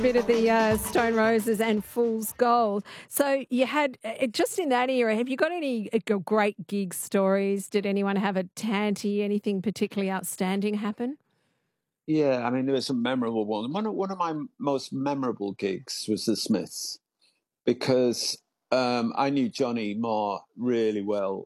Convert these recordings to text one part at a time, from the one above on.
Bit of the Stone Roses and Fool's Gold. So you had, just in that era, have you got any great gig stories? Did anyone have a tanty, anything particularly outstanding happen? Yeah, I mean, there were some memorable ones. One of my most memorable gigs was the Smiths because I knew Johnny Marr really well,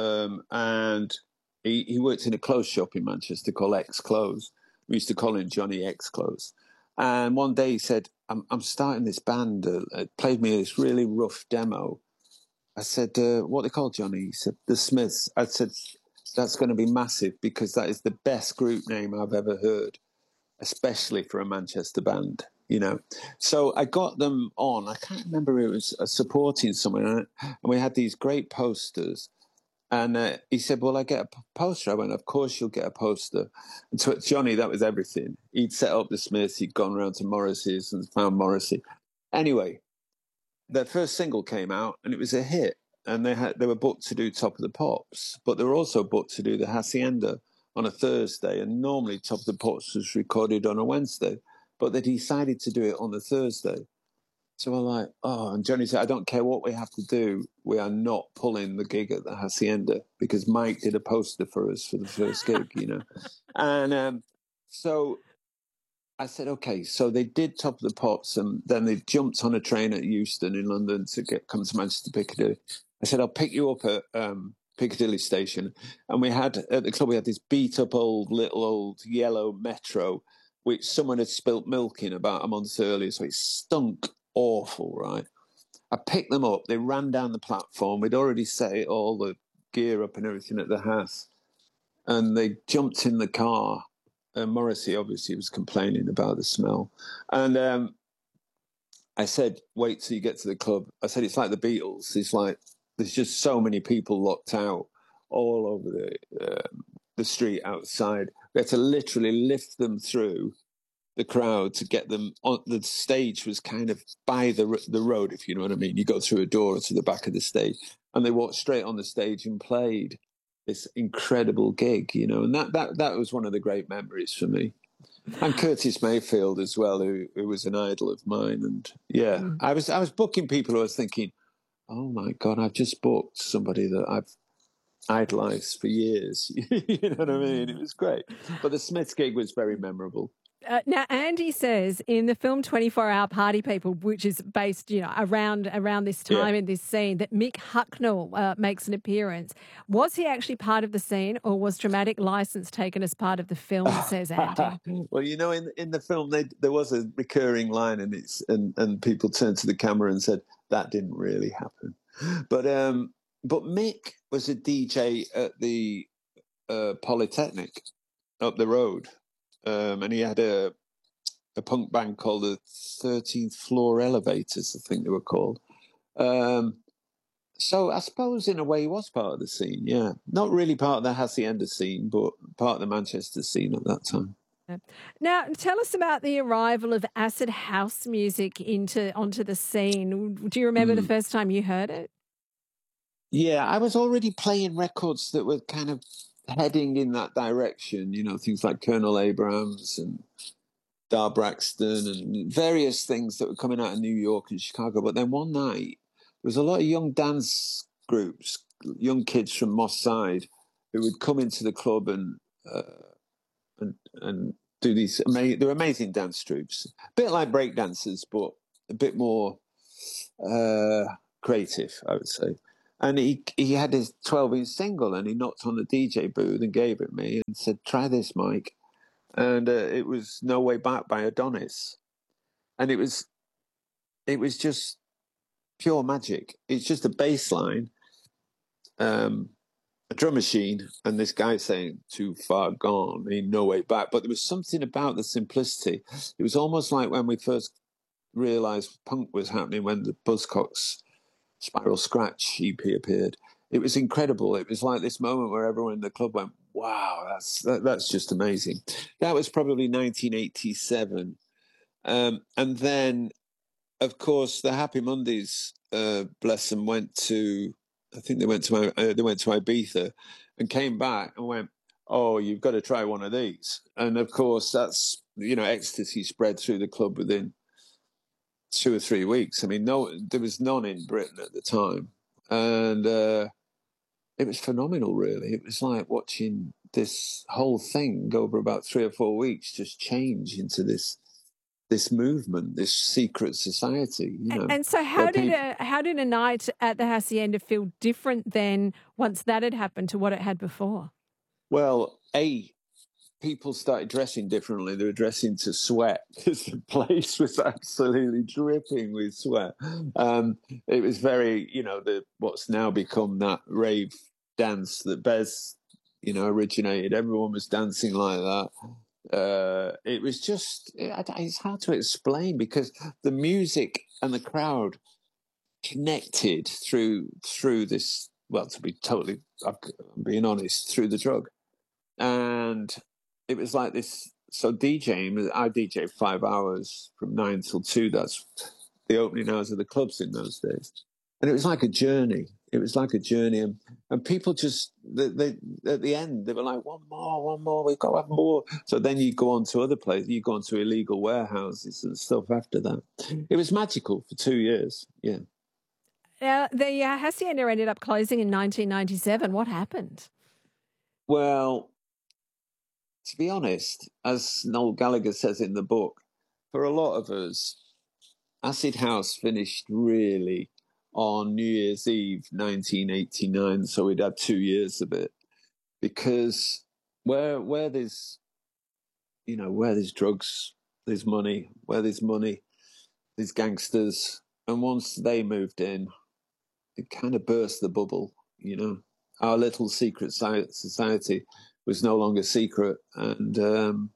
and he worked in a clothes shop in Manchester called X Clothes. We used to call him Johnny X Clothes. And one day he said, I'm starting this band. Played me this really rough demo. I said, what they called, Johnny? He said, the Smiths. I said, that's going to be massive because that is the best group name I've ever heard, especially for a Manchester band, you know. So I got them on. I can't remember, it was supporting someone. And we had these great posters. And he said, well, I get a poster. I went, of course you'll get a poster. And so Johnny, that was everything. He'd set up the Smiths. He'd gone around to Morrissey's and found Morrissey. Anyway, their first single came out and it was a hit. And they were booked to do Top of the Pops, but they were also booked to do the Hacienda on a Thursday. And normally Top of the Pops was recorded on a Wednesday, but they decided to do it on the Thursday. So we're like, oh, and Johnny said, I don't care what we have to do. We are not pulling the gig at the Hacienda because Mike did a poster for us for the first gig, you know. And so I said, okay. So they did Top of the Pops, and then they jumped on a train at Euston in London to come to Manchester Piccadilly. I said, I'll pick you up at Piccadilly Station. And we had, at the club, we had this beat up little old yellow Metro, which someone had spilt milk in about a month earlier. So it stunk awful, right? I picked them up. They ran down the platform. We'd already set all the gear up and everything at the house. And they jumped in the car. Morrissey obviously was complaining about the smell. And I said, wait till you get to the club. I said, it's like the Beatles. It's like there's just so many people locked out all over the street outside. We had to literally lift them through the crowd to get them on. The stage was kind of by the road, if you know what I mean. You go through a door to the back of the stage, and they walked straight on the stage and played this incredible gig, you know. And that was one of the great memories for me. And Curtis Mayfield as well, who was an idol of mine. And yeah, I was booking people who I was thinking, oh my God, I've just booked somebody that I've idolized for years. You know what I mean? It was great. But the Smiths gig was very memorable. Now, Andy says in the film 24-Hour Party People, which is based, around this time in this scene, that Mick Hucknall makes an appearance. Was he actually part of the scene, or was dramatic license taken as part of the film, says Andy? Well, in the film, there was a recurring line, and people turned to the camera and said, that didn't really happen. But Mick was a DJ at the Polytechnic up the road. And he had a punk band called the 13th Floor Elevators, I think they were called. So I suppose in a way he was part of the scene, yeah. Not really part of the Hacienda scene, but part of the Manchester scene at that time. Now, tell us about the arrival of acid house music onto the scene. Do you remember the first time you heard it? Yeah, I was already playing records that were kind of heading in that direction, things like Colonel Abrams and Dar Braxton and various things that were coming out of New York and Chicago. But then one night, there was a lot of young dance groups, young kids from Moss Side, who would come into the club and do these. They're amazing dance troupes, a bit like break dancers, but a bit more creative, I would say. And he had his 12-inch single, and he knocked on the DJ booth and gave it me and said, try this, Mike. And it was No Way Back by Adonis. And it was just pure magic. It's just a bass line, a drum machine, and this guy saying, too far gone, ain't no way back. But there was something about the simplicity. It was almost like when we first realised punk was happening, when the Buzzcocks Spiral Scratch EP appeared. It was incredible. It was like this moment where everyone in the club went, wow, that's just amazing. That was probably 1987. And then, of course, the Happy Mondays, bless them, went to Ibiza and came back and went, oh, you've got to try one of these. And of course, that's, ecstasy spread through the club within 2 or 3 weeks. I mean, there was none in Britain at the time, and it was phenomenal. Really, it was like watching this whole thing go over about 3 or 4 weeks, just change into this movement, this secret society. And so, how did a night at the Hacienda feel different then once that had happened to what it had before? Well, people started dressing differently. They were dressing to sweat because the place was absolutely dripping with sweat. It was very, what's now become that rave dance that Bez, originated. Everyone was dancing like that. It was just, it's hard to explain because the music and the crowd connected through this, well, to be totally, I'm being honest, through the drug. And it was like this. So DJing, I DJ 5 hours from 9 till 2. That's the opening hours of the clubs in those days. And it was like a journey. And people just, they at the end, they were like, one more, we've got to have more. So then you go on to other places, you go on to illegal warehouses and stuff after that. It was magical for 2 years, yeah. The Hacienda ended up closing in 1997. What happened? Well, to be honest, as Noel Gallagher says in the book, for a lot of us, Acid House finished really on New Year's Eve 1989, so we'd had 2 years of it. Because where there's drugs, there's money. Where there's money, there's gangsters. And once they moved in, it kind of burst the bubble, Our little secret society was no longer secret. And,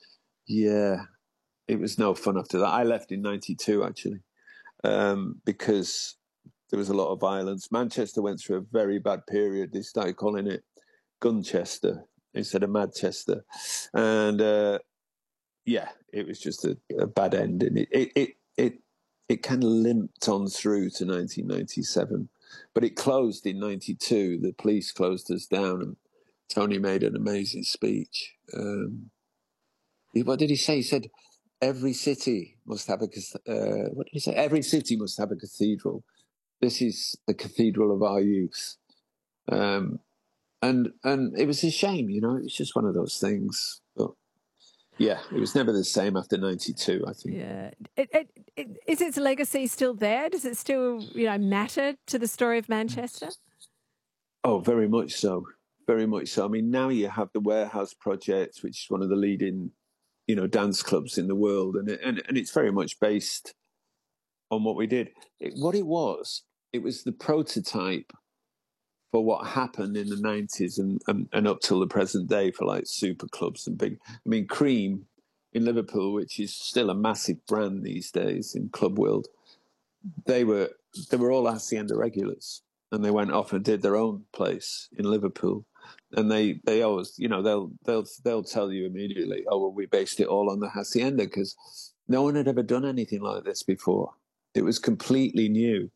it was no fun after that. I left in 92, actually, because there was a lot of violence. Manchester went through a very bad period. They started calling it Gunchester instead of Madchester. And, it was just a bad end. And it kind of limped on through to 1997. But it closed in 92. The police closed us down, and Tony made an amazing speech. What did he say? He said, every city must have what did he say? Every city must have a cathedral. This is the cathedral of our youth. And it was a shame, it was just one of those things. But yeah, it was never the same after 92, I think. Yeah. Is its legacy still there? Does it still, matter to the story of Manchester? Oh, very much so. Very much so. I mean, now you have the Warehouse Project, which is one of the leading, dance clubs in the world. And it's very much based on what we did. It was the prototype for what happened in the 90s and up till the present day for like super clubs and big. I mean, Cream in Liverpool, which is still a massive brand these days in club world, they were all Hacienda regulars, and they went off and did their own place in Liverpool. And they always, they'll tell you immediately, oh, well, we based it all on the Hacienda because no one had ever done anything like this before. It was completely new.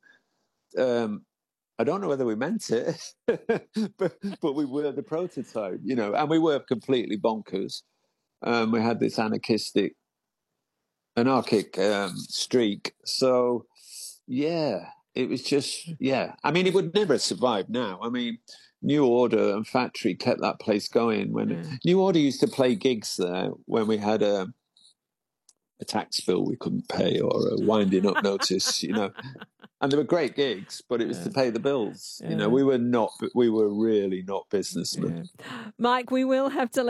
I don't know whether we meant it, but we were the prototype, and we were completely bonkers. We had this anarchic streak. So, yeah, it was just, yeah. I mean, it would never survive now. I mean, New Order and Factory kept that place going. New Order used to play gigs there when we had a tax bill we couldn't pay or a winding up notice, And they were great gigs, but it was to pay the bills. We were really not businessmen. Mike, we will have to